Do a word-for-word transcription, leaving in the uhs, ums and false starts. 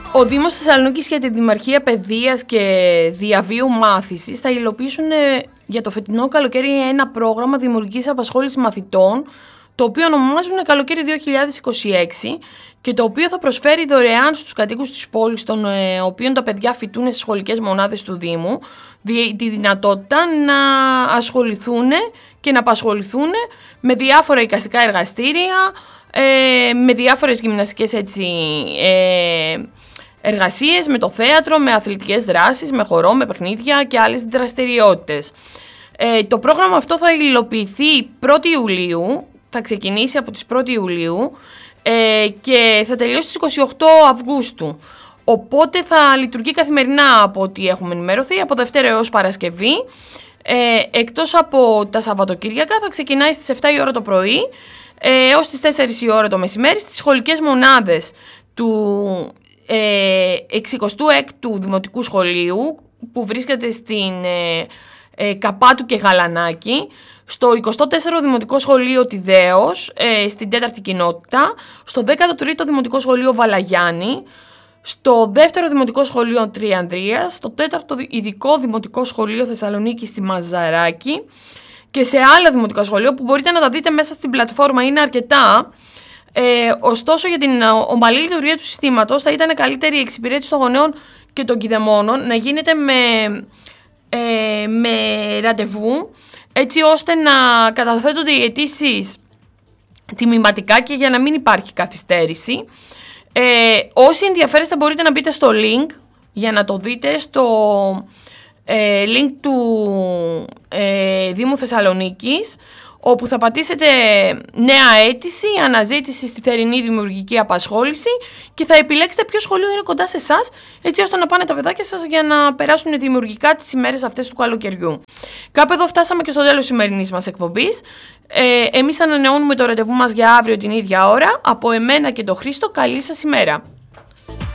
Ο Δήμος Θεσσαλονίκης και τη Δημαρχία Παιδείας και Διαβίου Μάθησης θα υλοποιήσουν για το φετινό καλοκαίρι ένα πρόγραμμα δημιουργικής απασχόλησης μαθητών, το οποίο ονομάζουν Καλοκαίρι δύο χιλιάδες είκοσι έξι και το οποίο θα προσφέρει δωρεάν στους κατοίκους της πόλης, των ε, οποίων τα παιδιά φοιτούν στις σχολικές μονάδες του Δήμου, δι, τη δυνατότητα να ασχοληθούν και να απασχοληθούν με διάφορα εικαστικά εργαστήρια, ε, με διάφορες γυμναστικές έτσι, ε, εργασίες, με το θέατρο, με αθλητικές δράσεις, με χορό, με παιχνίδια και άλλες δραστηριότητες. Ε, το πρόγραμμα αυτό θα υλοποιηθεί πρώτη Ιουλίου, θα ξεκινήσει από τις πρώτη Ιουλίου ε, και θα τελειώσει στις είκοσι οκτώ Αυγούστου. Οπότε θα λειτουργεί καθημερινά από ό,τι έχουμε ενημερωθεί, από Δευτέρα έως Παρασκευή. Ε, εκτός από τα Σαββατοκύριακα θα ξεκινάει στις επτά η ώρα το πρωί ε, έως τις τέσσερις η ώρα το μεσημέρι στις σχολικές μονάδες του ε, εξηκοστού έκτου Δημοτικού Σχολείου που βρίσκεται στην ε, ε, Καπάτου και Γαλανάκη, στο εικοστό τέταρτο Δημοτικό Σχολείο Τιδέως, ε, στην τέταρτη κοινότητα, στο δέκατο τρίτο Δημοτικό Σχολείο Βαλαγιάννη, στο δεύτερο Δημοτικό Σχολείο Τριανδρίας, στο τέταρτο Ειδικό Δημοτικό Σχολείο Θεσσαλονίκη στη Μαζαράκη και σε άλλα δημοτικά σχολεία που μπορείτε να τα δείτε μέσα στην πλατφόρμα, είναι αρκετά. Ε, ωστόσο, για την ομαλή λειτουργία του συστήματος θα ήταν καλύτερη η εξυπηρέτηση των γονέων και των κηδεμόνων να γίνεται με, ε, με ραντεβού, έτσι ώστε να καταθέτονται οι αιτήσεις τιμηματικά και για να μην υπάρχει καθυστέρηση. Ε, όσοι ενδιαφέρεστε μπορείτε να μπείτε στο link για να το δείτε, στο ε, link του ε, Δήμου Θεσσαλονίκης, όπου θα πατήσετε νέα αίτηση, αναζήτηση στη θερινή δημιουργική απασχόληση και θα επιλέξετε ποιο σχολείο είναι κοντά σε εσάς, έτσι ώστε να πάνε τα παιδάκια σας για να περάσουν δημιουργικά τις ημέρες αυτές του καλοκαιριού. Κάπου εδώ φτάσαμε και στο τέλος της σημερινής μας εκπομπής. Ε, εμείς ανανεώνουμε το ραντεβού μας για αύριο την ίδια ώρα. Από εμένα και τον Χρήστο, καλή σας ημέρα.